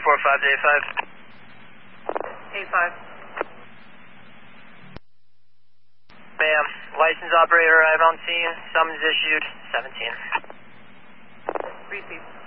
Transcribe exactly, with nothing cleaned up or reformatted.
four five to eight five. eight five. Ma'am, license operator arrived on scene. Summons issued. seventeen. Receive.